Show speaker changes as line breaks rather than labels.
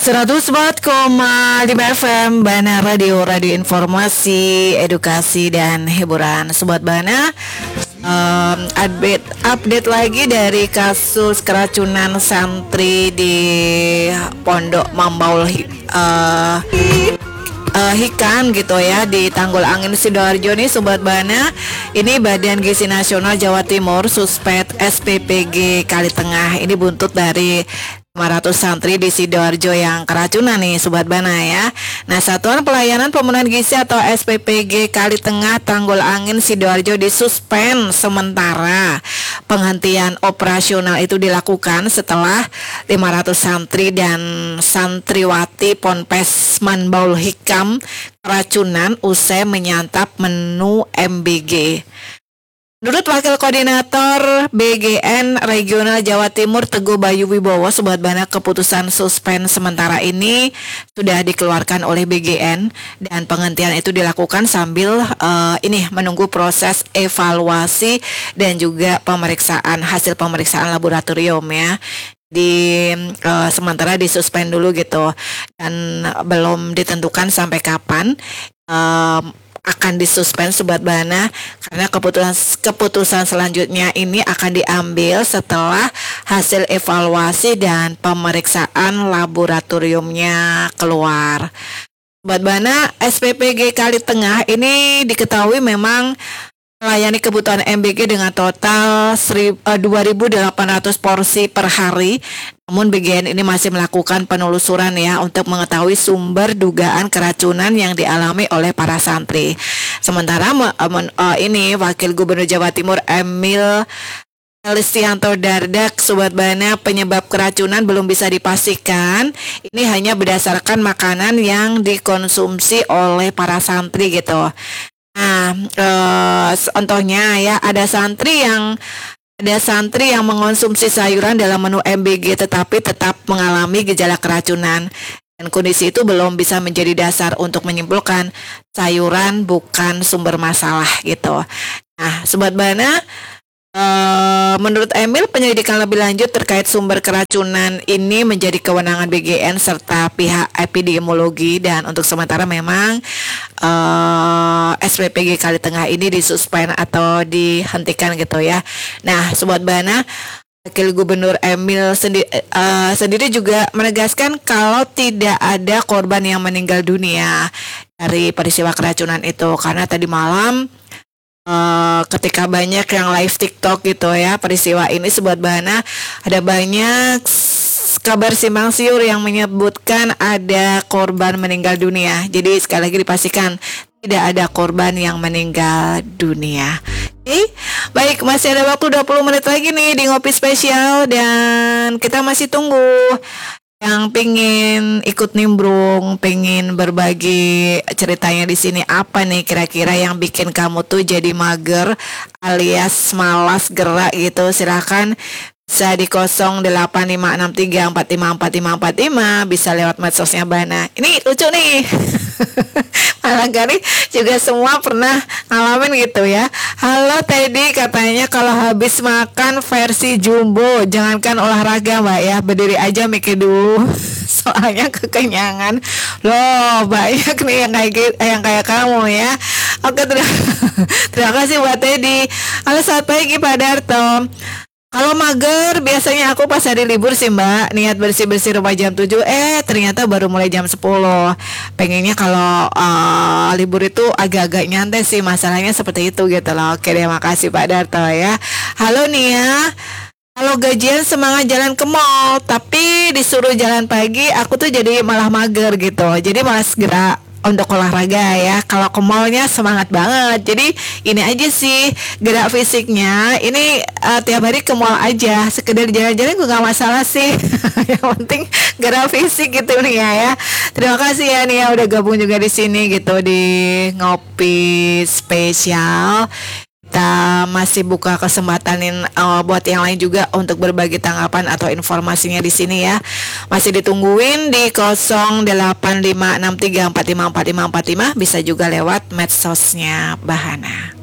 104,5 FM Bana Radio, radio informasi, edukasi dan hiburan. Sobat Bana, update lagi dari kasus keracunan santri di Pondok Mambaul Hikam gitu ya, di Tanggul Angin Sidoarjo nih Sobat Bana. Ini Badan Gizi Nasional Jawa Timur suspend SPPG Kali Tengah. Ini buntut dari 500 santri di Sidoarjo yang keracunan nih Sobat Bana ya. Nah, Satuan Pelayanan Pemenuhan Gizi atau SPPG Kali Tengah Tanggul Angin Sidoarjo disuspend sementara. Penghentian operasional itu dilakukan setelah 500 santri dan santriwati Ponpes Mambaul Hikam keracunan usai menyantap menu MBG. Menurut Wakil Koordinator BGN Regional Jawa Timur Teguh Bayu Wibowo, Sobat Bana, keputusan suspend sementara ini sudah dikeluarkan oleh BGN dan penghentian itu dilakukan sambil menunggu proses evaluasi dan juga hasil pemeriksaan laboratorium ya. Sementara disuspend dulu gitu dan belum ditentukan sampai kapan akan disuspend Sobat Bana, karena keputusan selanjutnya ini akan diambil setelah hasil evaluasi dan pemeriksaan laboratoriumnya keluar. Sobat Bana, SPPG Kali Tengah ini diketahui memang melayani kebutuhan MBG dengan total 2.800 porsi per hari. Namun BGN ini masih melakukan penelusuran ya untuk mengetahui sumber dugaan keracunan yang dialami oleh para santri. Sementara ini Wakil Gubernur Jawa Timur Emil Elistianto Dardak, Sobat Bana, penyebab keracunan belum bisa dipastikan. Ini hanya berdasarkan makanan yang dikonsumsi oleh para santri gitu. Nah, contohnya ya, ada santri yang mengonsumsi sayuran dalam menu MBG tetapi tetap mengalami gejala keracunan, dan kondisi itu belum bisa menjadi dasar untuk menyimpulkan sayuran bukan sumber masalah gitu. Nah, Sobat Bana, menurut Emil, penyelidikan lebih lanjut terkait sumber keracunan ini menjadi kewenangan BGN serta pihak epidemiologi, dan untuk sementara memang SPPG Kali Tengah ini disuspend atau dihentikan gitu ya. Nah, Sobat Bana, Wakil Gubernur Emil sendiri juga menegaskan kalau tidak ada korban yang meninggal dunia dari peristiwa keracunan itu, karena tadi malam ketika banyak yang live TikTok gitu ya peristiwa ini Sobat Bana, ada banyak kabar simpang siur yang menyebutkan ada korban meninggal dunia. Jadi sekali lagi dipastikan tidak ada korban yang meninggal dunia. Baik, masih ada waktu 20 menit lagi nih di Ngopi Spesial, dan kita masih tunggu yang pengen ikut nimbrung, pengen berbagi ceritanya di sini. Apa nih kira-kira yang bikin kamu tuh jadi mager alias malas gerak gitu? Silahkan bisa di 085634545545, bisa lewat medsosnya Bana. Ini lucu nih. Barangkali juga semua pernah ngalamin gitu ya. Halo Teddy, katanya kalau habis makan versi jumbo, jangankan olahraga Mbak ya, berdiri aja mikir dulu. Soalnya kekenyangan. Loh, banyak nih yang kayak kamu ya. Oke, terima kasih buat Teddy. Halo, selamat pagi Pak Darto. Kalau mager biasanya aku pas hari libur sih Mbak, niat bersih-bersih rumah jam 7, ternyata baru mulai jam 10. Pengennya kalau libur itu agak-agak nyantai sih, masalahnya seperti itu gitu loh. Oke, terima kasih Pak Darto ya. Halo Nia, kalau gajian semangat jalan ke mall, tapi disuruh jalan pagi, aku tuh jadi malah mager gitu, jadi malas gerak untuk olahraga ya. Kalau ke mallnya semangat banget. Jadi ini aja sih gerak fisiknya. Ini tiap hari ke mall aja, sekedar jalan-jalan gue gak masalah sih. Yang penting gerak fisik gitu nih ya. Terima kasih ya Nia udah gabung juga di sini gitu di Ngopi Spesial. Kita masih buka kesempatan buat yang lain juga untuk berbagi tanggapan atau informasinya di sini ya. Masih ditungguin di 085634545545, bisa juga lewat medsosnya Bahana.